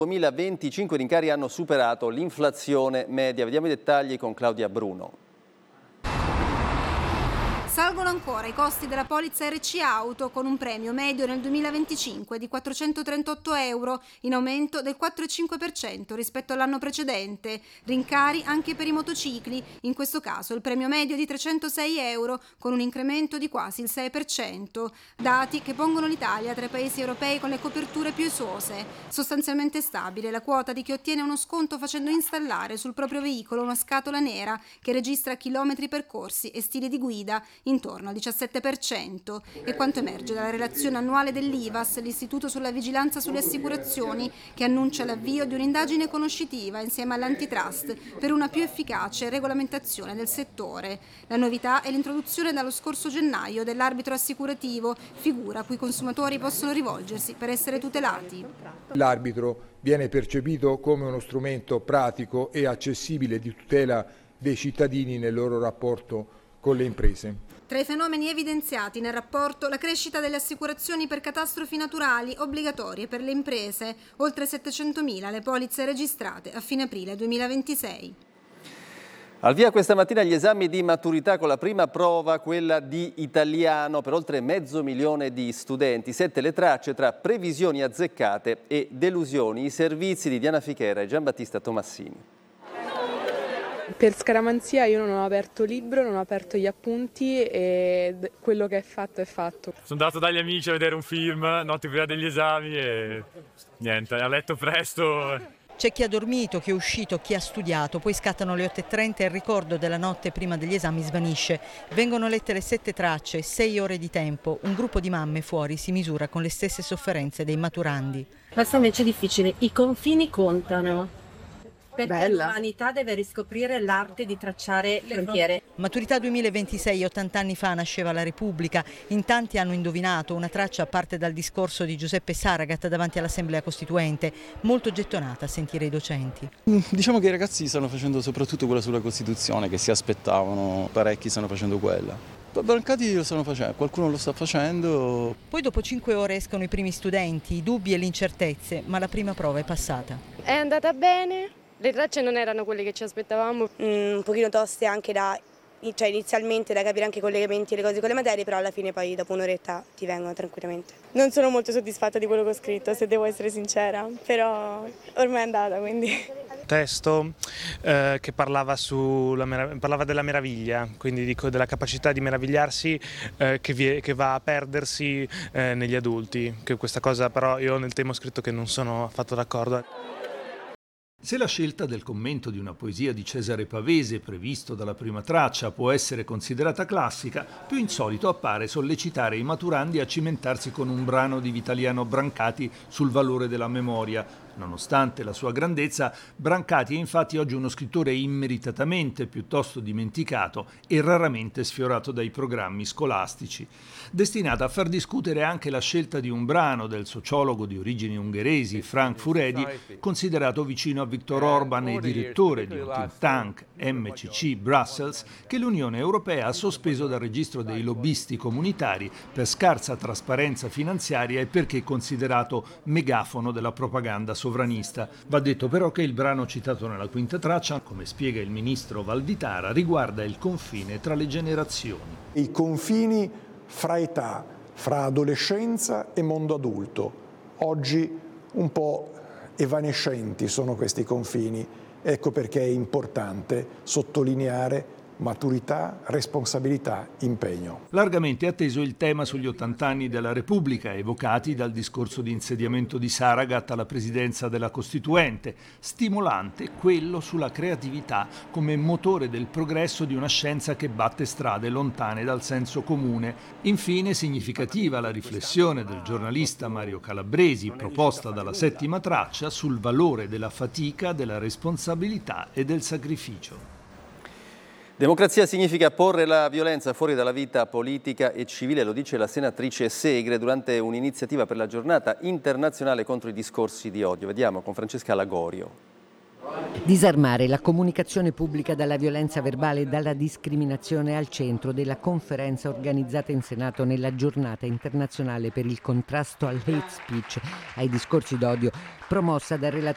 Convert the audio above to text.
2025 rincari hanno superato l'inflazione media. Vediamo i dettagli con Claudia Bruno. Salgono ancora i costi della polizza RC Auto con un premio medio nel 2025 di 438 euro, in aumento del 4,5% rispetto all'anno precedente. Rincari anche per i motocicli, in questo caso il premio medio di 306 euro con un incremento di quasi il 6%. Dati che pongono l'Italia tra i paesi europei con le coperture più esuose. Sostanzialmente stabile la quota di chi ottiene uno sconto facendo installare sul proprio veicolo una scatola nera che registra chilometri percorsi e stili di guida, intorno al 17%. E quanto emerge dalla relazione annuale dell'IVAS, l'Istituto sulla vigilanza sulle assicurazioni, che annuncia l'avvio di un'indagine conoscitiva insieme all'antitrust per una più efficace regolamentazione del settore. La novità è l'introduzione dallo scorso gennaio dell'arbitro assicurativo, figura a cui i consumatori possono rivolgersi per essere tutelati. L'arbitro viene percepito come uno strumento pratico e accessibile di tutela dei cittadini nel loro rapporto con le imprese. Tra i fenomeni evidenziati nel rapporto, la crescita delle assicurazioni per catastrofi naturali obbligatorie per le imprese, oltre 700.000 le polizze registrate a fine aprile 2026. Al via questa mattina gli esami di maturità con la prima prova, quella di italiano, per oltre 500.000 di studenti. 7 le tracce tra previsioni azzeccate e delusioni. I servizi di Diana Fichera e Giambattista Tomassini. Per scaramanzia io non ho aperto il libro, non ho aperto gli appunti e quello che è fatto è fatto. Sono andato dagli amici a vedere un film notte prima degli esami e niente, a letto presto. C'è chi ha dormito, chi è uscito, chi ha studiato, poi scattano le 8:30 e il ricordo della notte prima degli esami svanisce. Vengono lette le 7 tracce, 6 ore di tempo, un gruppo di mamme fuori si misura con le stesse sofferenze dei maturandi. Questo invece è difficile, i confini contano. Perché Bella. l'umanità deve riscoprire l'arte di tracciare frontiere. Maturità 2026, 80 anni fa nasceva la Repubblica. In tanti hanno indovinato, una traccia parte dal discorso di Giuseppe Saragat davanti all'Assemblea Costituente, molto gettonata a sentire i docenti. Diciamo che i ragazzi stanno facendo soprattutto quella sulla Costituzione che si aspettavano, parecchi stanno facendo quella. Brancati lo stanno facendo, qualcuno lo sta facendo. Poi dopo 5 ore escono i primi studenti, i dubbi e le incertezze, ma la prima prova è passata. È andata bene. Le tracce non erano quelle che ci aspettavamo. Un pochino toste anche inizialmente da capire anche i collegamenti e le cose con le materie, però alla fine poi dopo un'oretta ti vengono tranquillamente. Non sono molto soddisfatta di quello che ho scritto, se devo essere sincera, però ormai è andata, quindi. Testo che parlava della meraviglia, quindi dico della capacità di meravigliarsi che va a perdersi negli adulti, che questa cosa però io nel tema ho scritto che non sono affatto d'accordo. Se la scelta del commento di una poesia di Cesare Pavese previsto dalla prima traccia può essere considerata classica, più insolito appare sollecitare i maturandi a cimentarsi con un brano di Vitaliano Brancati sul valore della memoria. Nonostante la sua grandezza, Brancati è infatti oggi uno scrittore immeritatamente piuttosto dimenticato e raramente sfiorato dai programmi scolastici. Destinata a far discutere anche la scelta di un brano del sociologo di origini ungheresi Frank Furedi, considerato vicino a Viktor Orban e direttore di un think tank MCC Brussels, che l'Unione Europea ha sospeso dal registro dei lobbisti comunitari per scarsa trasparenza finanziaria e perché considerato megafono della propaganda sovranista. Va detto però che il brano citato nella quinta traccia, come spiega il ministro Valditara, riguarda il confine tra le generazioni. I confini fra età, fra adolescenza e mondo adulto. Oggi un po' evanescenti sono questi confini. Ecco perché è importante sottolineare maturità, responsabilità, impegno. Largamente atteso il tema sugli 80 anni della Repubblica, evocati dal discorso di insediamento di Saragat alla presidenza della Costituente, stimolante quello sulla creatività come motore del progresso di una scienza che batte strade lontane dal senso comune. Infine significativa la riflessione del giornalista Mario Calabresi, proposta dalla settima traccia, sul valore della fatica, della responsabilità e del sacrificio. Democrazia significa porre la violenza fuori dalla vita politica e civile, lo dice la senatrice Segre durante un'iniziativa per la giornata internazionale contro i discorsi di odio. Vediamo con Francesca Lagorio. Disarmare la comunicazione pubblica dalla violenza verbale e dalla discriminazione al centro della conferenza organizzata in Senato nella giornata internazionale per il contrasto al hate speech, ai discorsi d'odio, promossa dal relatore